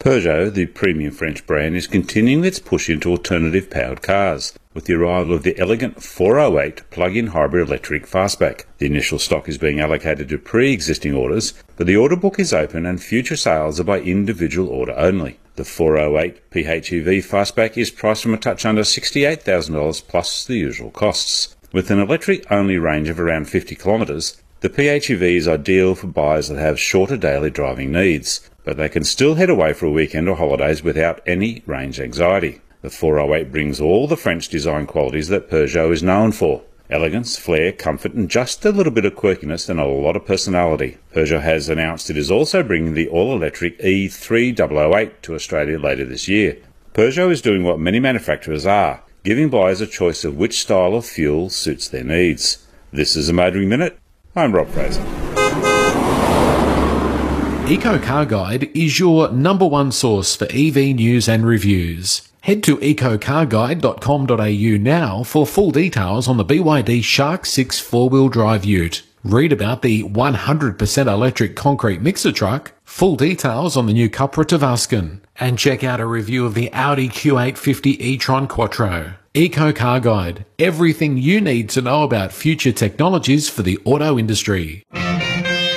Peugeot, the premium French brand, is continuing its push into alternative powered cars, with the arrival of the elegant 408 plug-in hybrid electric fastback. The initial stock is being allocated to pre-existing orders, but the order book is open and future sales are by individual order only. The 408 PHEV fastback is priced from a touch under $68,000 plus the usual costs. With an electric-only range of around 50 kilometres, the PHEV is ideal for buyers that have shorter daily driving needs, but they can still head away for a weekend or holidays without any range anxiety. The 408 brings all the French design qualities that Peugeot is known for: elegance, flair, comfort, and just a little bit of quirkiness and a lot of personality. Peugeot has announced it is also bringing the all-electric E3008 to Australia later this year. Peugeot is doing what many manufacturers are, giving buyers a choice of which style of fuel suits their needs. This is a Motoring Minute. I'm Rob Fraser. Eco Car Guide is your #1 source for EV news and reviews. Head to ecocarguide.com.au now for full details on the BYD Shark 6 4-wheel drive ute. Read about the 100% electric concrete mixer truck, full details on the new Cupra Tavascan, and check out a review of the Audi Q850 e-tron Quattro. Eco Car Guide, everything you need to know about future technologies for the auto industry.